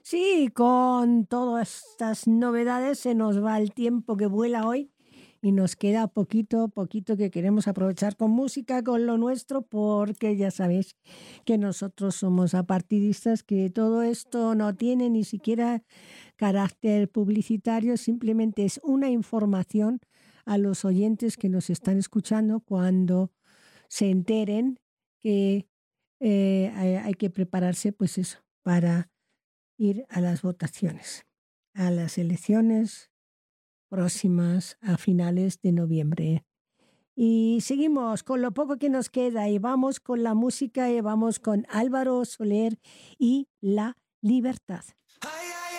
Sí, con todas estas novedades se nos va el tiempo que vuela hoy y nos queda poquito, poquito que queremos aprovechar con música, con lo nuestro, porque ya sabéis que nosotros somos apartidistas, que todo esto no tiene ni siquiera carácter publicitario, simplemente es una información a los oyentes que nos están escuchando cuando se enteren que hay que prepararse, pues eso, para ir a las votaciones, a las elecciones próximas a finales de noviembre. Y seguimos con lo poco que nos queda y vamos con la música y vamos con Álvaro Soler y La Libertad.